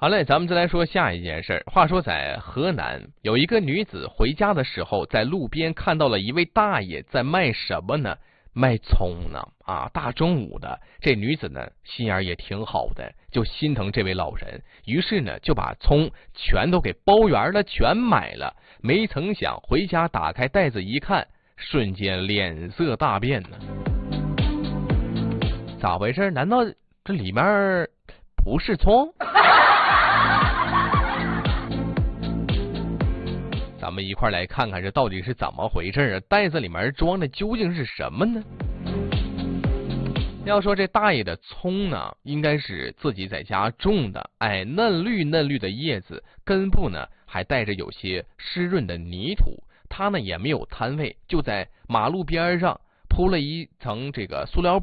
好嘞，咱们再来说下一件事。话说在河南，有一个女子回家的时候，在路边看到了一位大爷在卖什么呢？卖葱呢啊！大中午的，这女子呢心眼也挺好的，就心疼这位老人，于是呢就把葱全都给包圆了，全买了。没曾想回家打开袋子一看，瞬间脸色大变呢。咋回事？难道这里面不是葱？咱们一块来看看这到底是怎么回事啊？袋子里面装的究竟是什么呢？要说这大爷的葱呢，应该是自己在家种的，哎，嫩绿嫩绿的叶子，根部呢还带着有些湿润的泥土。他呢也没有摊位，就在马路边上铺了一层这个塑料